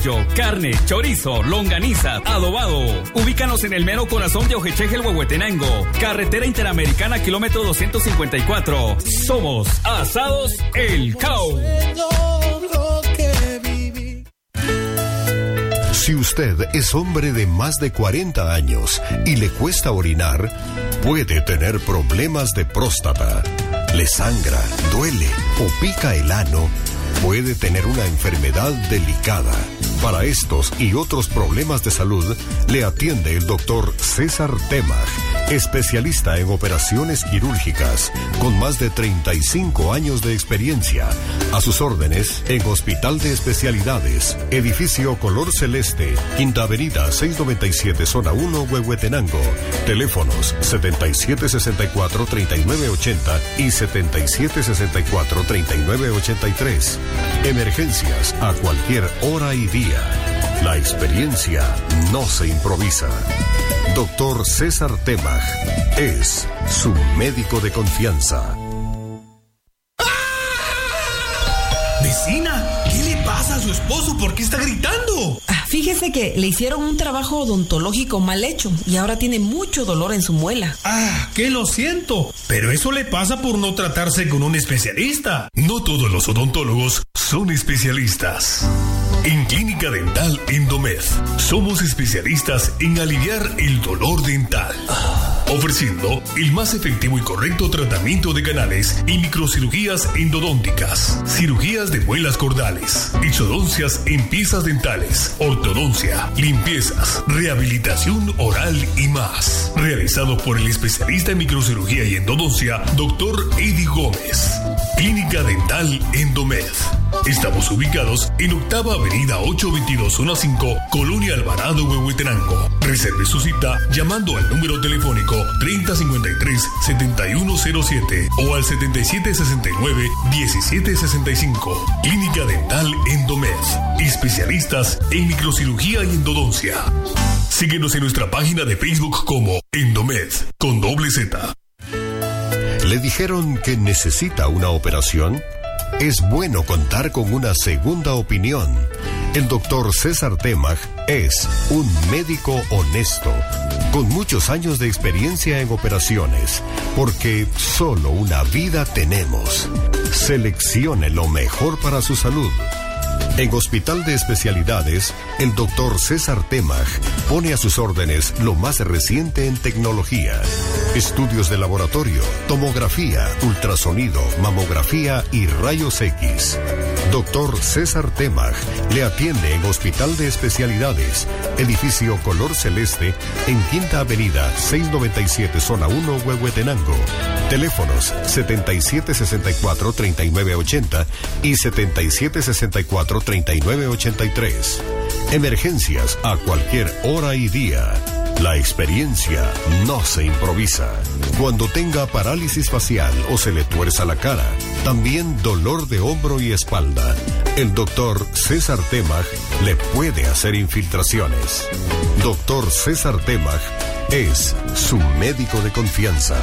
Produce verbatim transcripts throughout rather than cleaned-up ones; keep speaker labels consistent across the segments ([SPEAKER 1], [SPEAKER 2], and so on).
[SPEAKER 1] pollo, carne, chorizo, longaniza, adobado. Ubícanos en el mero corazón de Ojechegel, Huehuetenango, carretera interamericana, kilómetro doscientos cincuenta y cuatro. Somos Asados El Cao.
[SPEAKER 2] Si usted es hombre de más de cuarenta años y le cuesta orinar, puede tener problemas de próstata. Le sangra, duele o pica el ano, puede tener una enfermedad delicada. Para estos y otros problemas de salud, le atiende el doctor César Temach, especialista en operaciones quirúrgicas, con más de treinta y cinco años de experiencia. A sus órdenes, en Hospital de Especialidades, edificio color celeste, Quinta Avenida seiscientos noventa y siete, Zona uno, Huehuetenango. Teléfonos setenta y siete sesenta y cuatro, treinta y nueve ochenta y setenta y siete sesenta y cuatro, treinta y nueve ochenta y tres. Emergencias a cualquier hora y día. La experiencia no se improvisa. Doctor César Temach es su médico de confianza.
[SPEAKER 3] Vecina, ¿qué le pasa a su esposo? ¿Por qué está gritando?
[SPEAKER 4] Ah, fíjese que le hicieron un trabajo odontológico mal hecho y ahora tiene mucho dolor en su muela.
[SPEAKER 3] Ah, que lo siento, pero eso le pasa por no tratarse con un especialista.
[SPEAKER 5] No todos los odontólogos son especialistas. En Clínica Dental Endomed somos especialistas en aliviar el dolor dental, ofreciendo el más efectivo y correcto tratamiento de canales y microcirugías endodónticas, cirugías de muelas cordales, exodoncias en piezas dentales, ortodoncia, limpiezas, rehabilitación oral y más. Realizado por el especialista en microcirugía y endodoncia, doctor Eddie Gómez. Clínica Dental Endomed. Estamos ubicados en Octava Avenida ochocientos veintidós, Zona cinco, Colonia Alvarado, Huehuetenango. Reserve su cita llamando al número telefónico treinta cincuenta y tres, setenta y uno cero siete o al setenta y siete sesenta y nueve, diecisiete sesenta y cinco. Clínica Dental Endomed. Especialistas en microcirugía y endodoncia. Síguenos en nuestra página de Facebook como Endomed con doble Z.
[SPEAKER 2] ¿Le dijeron que necesita una operación? Es bueno contar con una segunda opinión. El doctor César Temach es un médico honesto, con muchos años de experiencia en operaciones, porque solo una vida tenemos. Seleccione lo mejor para su salud. En Hospital de Especialidades, el doctor César Temach pone a sus órdenes lo más reciente en tecnología. Estudios de laboratorio, tomografía, ultrasonido, mamografía y rayos X. Doctor César Temach le atiende en Hospital de Especialidades, edificio color celeste, en Quinta Avenida seiscientos noventa y siete, Zona uno, Huehuetenango. Teléfonos setenta y siete sesenta y cuatro, treinta y nueve ochenta y setenta y siete sesenta y cuatro, treinta y nueve ochenta y tres. Emergencias a cualquier hora y día. La experiencia no se improvisa. Cuando tenga parálisis facial o se le tuerza la cara, también dolor de hombro y espalda, el doctor César Temach le puede hacer infiltraciones. Doctor César Temach es su médico de confianza.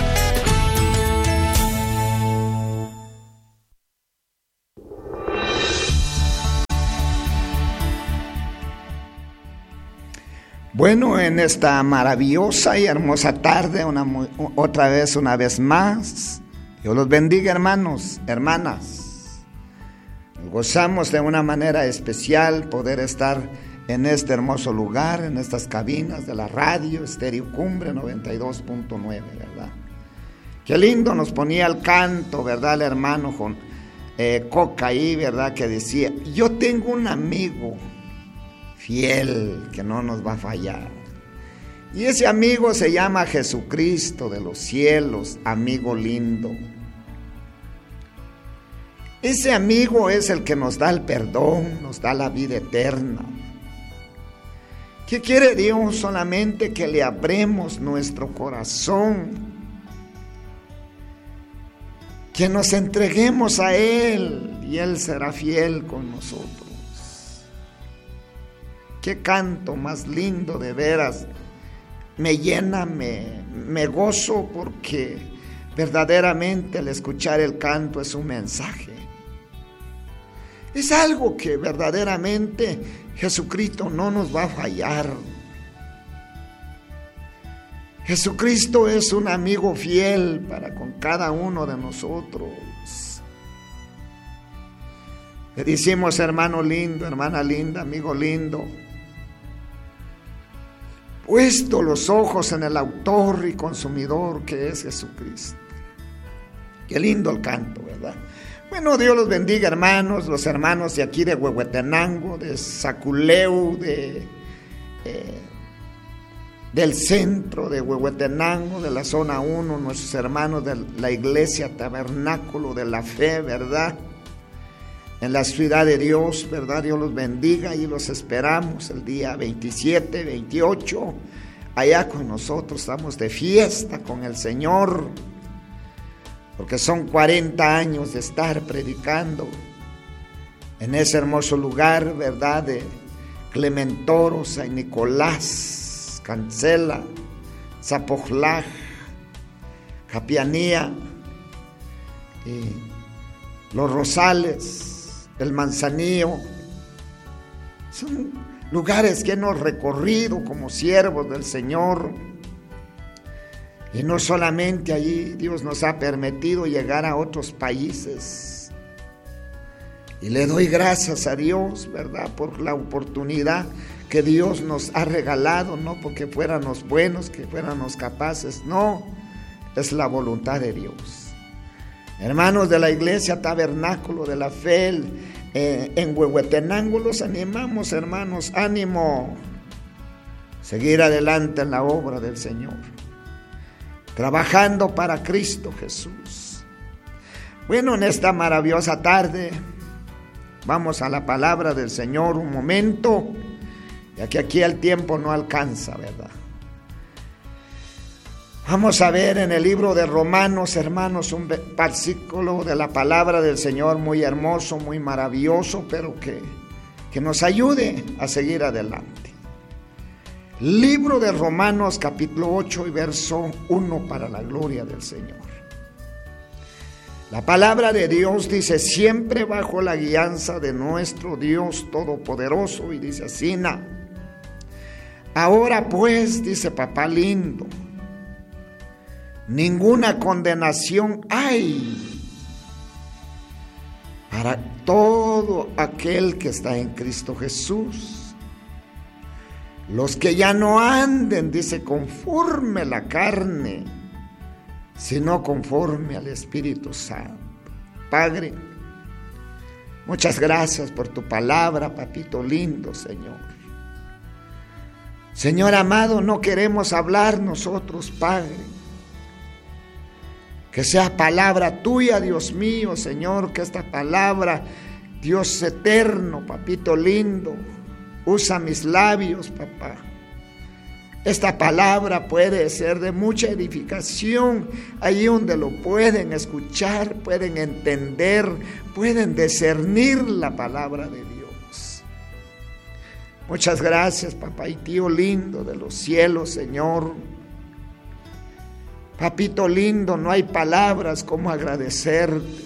[SPEAKER 6] Bueno, en esta maravillosa y hermosa tarde, una, otra vez, una vez más, Dios los bendiga, hermanos, hermanas. Gozamos de una manera especial poder estar en este hermoso lugar, en estas cabinas de la radio Estéreo Cumbre noventa y dos punto nueve, ¿verdad? Qué lindo nos ponía el canto, ¿verdad? El hermano con, eh, Coca ahí, ¿verdad? Que decía, yo tengo un amigo fiel que no nos va a fallar. Y ese amigo se llama Jesucristo de los cielos, amigo lindo. Ese amigo es el que nos da el perdón, nos da la vida eterna. ¿Qué quiere Dios? Solamente que le abremos nuestro corazón, que nos entreguemos a Él y Él será fiel con nosotros. Qué canto más lindo, de veras, me llena, me, me gozo, porque verdaderamente al escuchar el canto es un mensaje. Es algo que verdaderamente Jesucristo no nos va a fallar. Jesucristo es un amigo fiel para con cada uno de nosotros. Le decimos, hermano lindo, hermana linda, amigo lindo, puesto los ojos en el autor y consumidor que es Jesucristo. Qué lindo el canto, ¿verdad? Bueno, Dios los bendiga, hermanos, los hermanos de aquí de Huehuetenango, de Zaculeu, de, eh, del centro de Huehuetenango, de la zona uno, nuestros hermanos de la iglesia Tabernáculo de la Fe, ¿verdad? En la ciudad de Dios, ¿verdad? Dios los bendiga y los esperamos el día veintisiete, veintiocho, allá con nosotros, estamos de fiesta con el Señor, porque son cuarenta años de estar predicando en ese hermoso lugar, ¿verdad? De Clementoro, San Nicolás, Cancela, Zapojlaj, Capianía, y Los Rosales, el Manzanillo. Son lugares que hemos recorrido como siervos del Señor. Y no solamente allí, Dios nos ha permitido llegar a otros países. Y le doy gracias a Dios, ¿verdad?, por la oportunidad que Dios nos ha regalado, no porque fuéramos buenos, que fuéramos capaces, no, es la voluntad de Dios. Hermanos de la iglesia Tabernáculo de la Fe, eh, en Huehuetenango los animamos, hermanos, ánimo, seguir adelante en la obra del Señor, trabajando para Cristo Jesús. Bueno, en esta maravillosa tarde vamos a la palabra del Señor un momento, ya que aquí el tiempo no alcanza, ¿verdad? Vamos a ver en el libro de Romanos, hermanos, un versículo de la palabra del Señor muy hermoso, muy maravilloso, pero que, que nos ayude a seguir adelante. Libro de Romanos, capítulo ocho y verso uno, para la gloria del Señor. La palabra de Dios dice, siempre bajo la guianza de nuestro Dios Todopoderoso, y dice así, na, ahora pues, dice papá lindo, ninguna condenación hay para todo aquel que está en Cristo Jesús. Los que ya no anden, dice, conforme la carne, sino conforme al Espíritu Santo. Padre, muchas gracias por tu palabra, papito lindo, Señor. Señor amado, no queremos hablar nosotros, Padre, que sea palabra tuya, Dios mío, Señor, que esta palabra, Dios eterno, papito lindo, usa mis labios, papá. Esta palabra puede ser de mucha edificación, allí donde lo pueden escuchar, pueden entender, pueden discernir la palabra de Dios. Muchas gracias, papá y tío lindo de los cielos, Señor. Papito lindo, no hay palabras como agradecerte.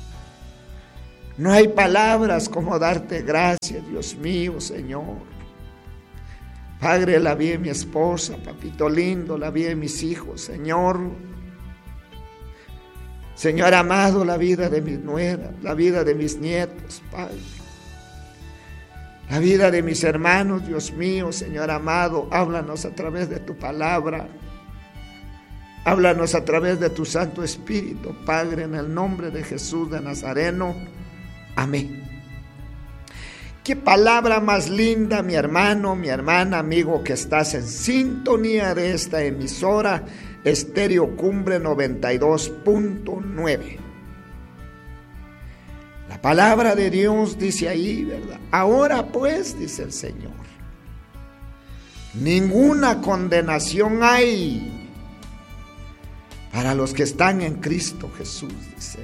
[SPEAKER 6] No hay palabras como darte gracias, Dios mío, Señor. Padre, la vi en mi esposa, papito lindo, la vi en mis hijos, Señor. Señor amado, la vida de mis nueras, la vida de mis nietos, Padre. La vida de mis hermanos, Dios mío, Señor amado, háblanos a través de tu palabra. Háblanos a través de tu Santo Espíritu, Padre, en el nombre de Jesús de Nazareno. Amén. Qué palabra más linda, mi hermano, mi hermana, amigo, que estás en sintonía de esta emisora Estéreo Cumbre noventa y dos punto nueve. La palabra de Dios dice ahí, ¿verdad? Ahora pues, dice el Señor, ninguna condenación hay para los que están en Cristo Jesús, dice.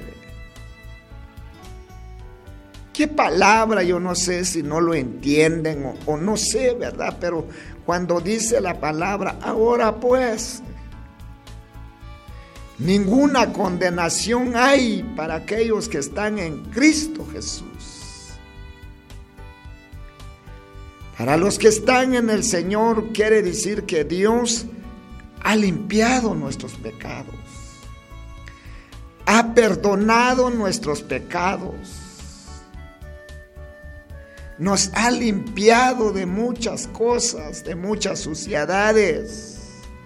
[SPEAKER 6] ¿Qué palabra? Yo no sé si no lo entienden o, o no sé, ¿verdad? Pero cuando dice la palabra, ahora pues, ninguna condenación hay para aquellos que están en Cristo Jesús. Para los que están en el Señor, quiere decir que Dios ha limpiado nuestros pecados, ha perdonado nuestros pecados, nos ha limpiado de muchas cosas, de muchas suciedades,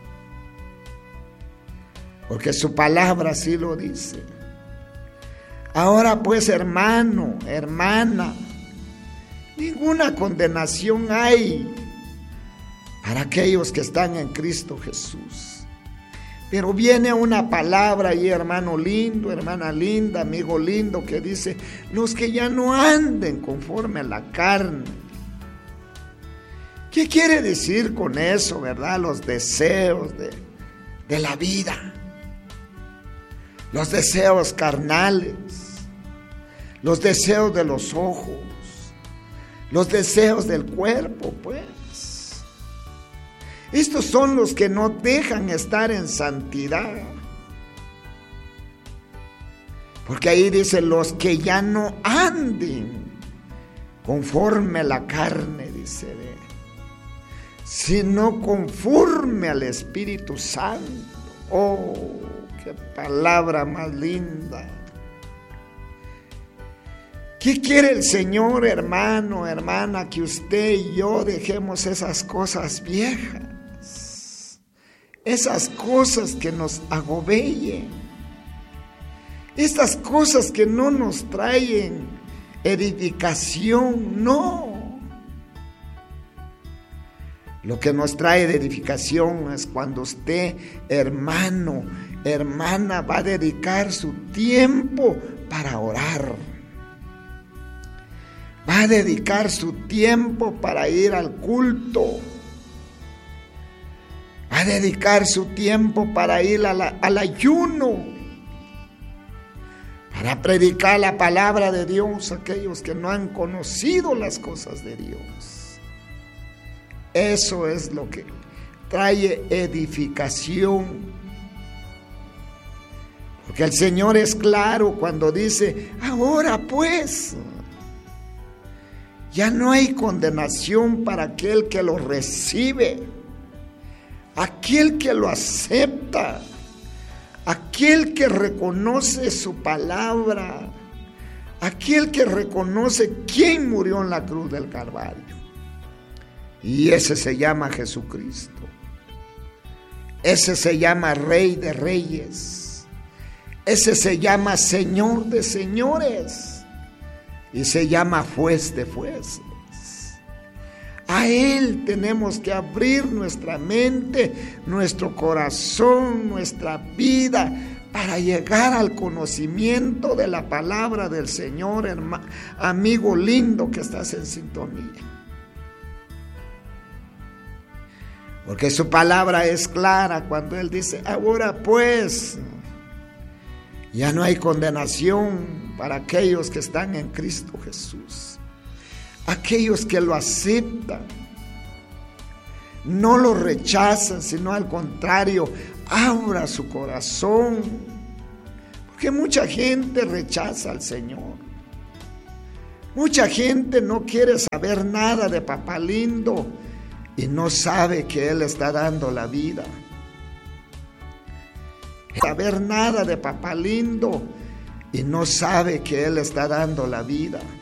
[SPEAKER 6] porque su palabra así lo dice. Ahora pues, hermano, hermana, ninguna condenación hay para aquellos que están en Cristo Jesús. Pero viene una palabra ahí, hermano lindo, hermana linda, amigo lindo, que dice: los que ya no anden conforme a la carne. ¿Qué quiere decir con eso, verdad? Los deseos de, de la vida, los deseos carnales, los deseos de los ojos, los deseos del cuerpo, pues. Estos son los que no dejan estar en santidad. Porque ahí dice: los que ya no anden conforme a la carne, dice, ve, sino conforme al Espíritu Santo. Oh, qué palabra más linda. ¿Qué quiere el Señor, hermano, hermana? Que usted y yo dejemos esas cosas viejas, esas cosas que nos agobellen, estas cosas que no nos traen edificación, no. Lo que nos trae de edificación es cuando usted, hermano, hermana, va a dedicar su tiempo para orar. Va a dedicar su tiempo para ir al culto. Va a dedicar su tiempo para ir a la, al ayuno. Para predicar la palabra de Dios a aquellos que no han conocido las cosas de Dios. Eso es lo que trae edificación. Porque el Señor es claro cuando dice: ahora pues, ya no hay condenación para aquel que lo recibe, aquel que lo acepta, aquel que reconoce su palabra, aquel que reconoce quién murió en la cruz del Calvario. Y ese se llama Jesucristo. Ese se llama Rey de Reyes. Ese se llama Señor de Señores. Y se llama Juez de Jueces. A Él tenemos que abrir nuestra mente, nuestro corazón, nuestra vida, para llegar al conocimiento de la palabra del Señor, hermano, amigo lindo que estás en sintonía. Porque su palabra es clara cuando Él dice: ahora pues, ya no hay condenación para aquellos que están en Cristo Jesús. Aquellos que lo aceptan, no lo rechazan, sino al contrario, abra su corazón. Porque mucha gente rechaza al Señor. Mucha gente no quiere saber nada de Papá Lindo y no sabe que Él está dando la vida. Saber nada de Papá Lindo y no sabe que Él está dando la vida.